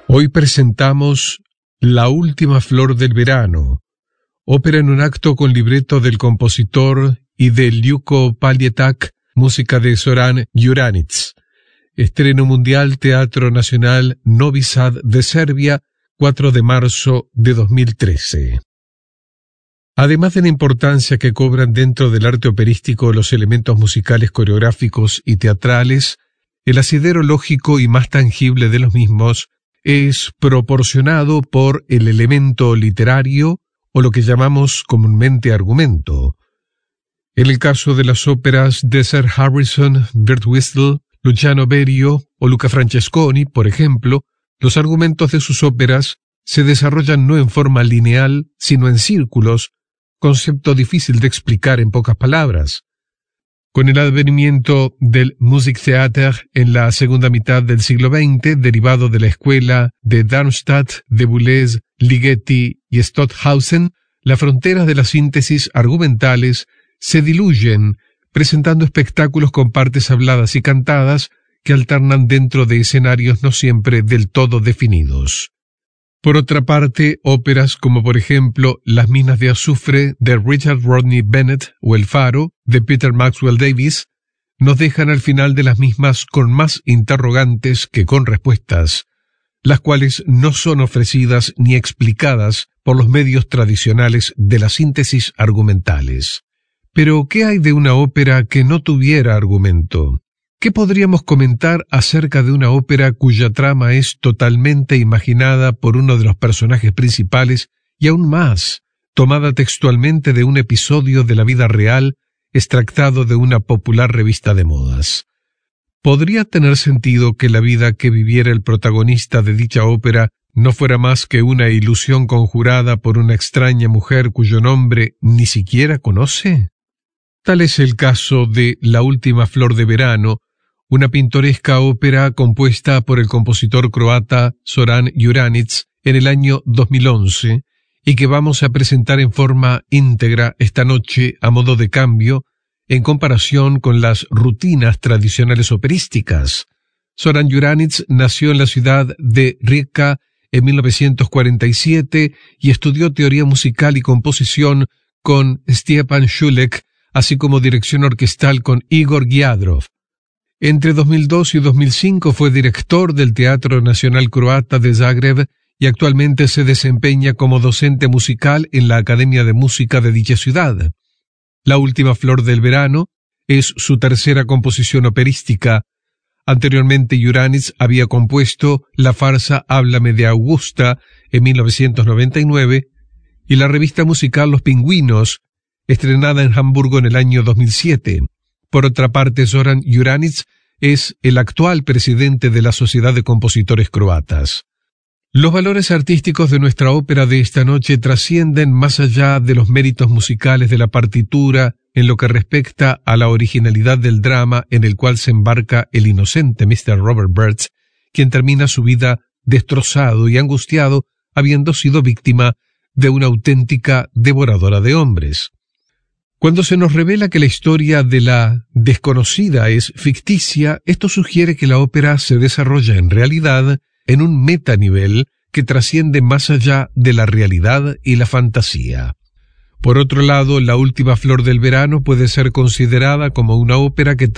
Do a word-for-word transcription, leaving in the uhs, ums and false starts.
Hoy presentamos La última flor del verano, ópera en un acto con libreto del compositor y de Ljubko Paljetak, música de Zoran Juranic. Estreno mundial, Teatro Nacional Novi Sad de Serbia, cuatro de marzo de dos mil trece. Además de la importancia que cobran dentro del arte operístico los elementos musicales, coreográficos y teatrales, el asidero lógico y más tangible de los mismos es proporcionado por el elemento literario o lo que llamamos comúnmente argumento. En el caso de las óperas de Sir Harrison, Bert Wistle, Luciano Berio o Luca Francesconi, por ejemplo, los argumentos de sus óperas se desarrollan no en forma lineal, sino en círculos, concepto difícil de explicar en pocas palabras. Con el advenimiento del Musiktheater en la segunda mitad del siglo veinte, derivado de la escuela de Darmstadt, de Boulez, Ligeti y Stockhausen, las fronteras de las síntesis argumentales se diluyen, presentando espectáculos con partes habladas y cantadas que alternan dentro de escenarios no siempre del todo definidos. Por otra parte, óperas como por ejemplo Las minas de azufre de Richard Rodney Bennett o El faro de Peter Maxwell Davies nos dejan al final de las mismas con más interrogantes que con respuestas, las cuales no son ofrecidas ni explicadas por los medios tradicionales de las síntesis argumentales. Pero, ¿qué hay de una ópera que no tuviera argumento? ¿Qué podríamos comentar acerca de una ópera cuya trama es totalmente imaginada por uno de los personajes principales y aún más, tomada textualmente de un episodio de la vida real extractado de una popular revista de modas? ¿Podría tener sentido que la vida que viviera el protagonista de dicha ópera no fuera más que una ilusión conjurada por una extraña mujer cuyo nombre ni siquiera conoce? Tal es el caso de La última flor de verano, una pintoresca ópera compuesta por el compositor croata Zoran Juranic en el año dos mil once y que vamos a presentar en forma íntegra esta noche a modo de cambio en comparación con las rutinas tradicionales operísticas. Zoran Juranic nació en la ciudad de Rijeka en mil novecientos cuarenta y siete y estudió teoría musical y composición con Stjepan Šulek, así como dirección orquestal con Igor Giadrov. Entre dos mil dos y dos mil cinco fue director del Teatro Nacional Croata de Zagreb y actualmente se desempeña como docente musical en la Academia de Música de dicha ciudad. La última flor del verano es su tercera composición operística. Anteriormente Juranic había compuesto la farsa Háblame de Augusta en mil novecientos noventa y nueve y la revista musical Los Pingüinos, estrenada en Hamburgo en el año dos mil siete. Por otra parte, Zoran Juranic es el actual presidente de la Sociedad de Compositores Croatas. Los valores artísticos de nuestra ópera de esta noche trascienden más allá de los méritos musicales de la partitura en lo que respecta a la originalidad del drama en el cual se embarca el inocente mister Robert Burns, quien termina su vida destrozado y angustiado habiendo sido víctima de una auténtica devoradora de hombres. Cuando se nos revela que la historia de la desconocida es ficticia, esto sugiere que la ópera se desarrolla en realidad en un metanivel que trasciende más allá de la realidad y la fantasía. Por otro lado, La última flor del verano puede ser considerada como una ópera que